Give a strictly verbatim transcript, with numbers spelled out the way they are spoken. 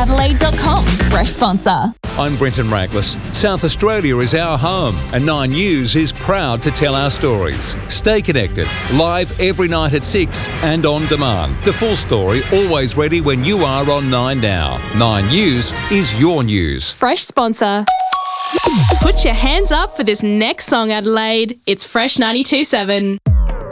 adelaide dot com. Fresh sponsor. I'm Brenton Raglis. South Australia is our home, and Nine News is proud to tell our stories. Stay connected, live every night at six and on demand. The full story always ready when you are on Nine Now. Nine News is your news. Fresh sponsor. Put your hands up for this next song, Adelaide. It's Fresh ninety-two point seven.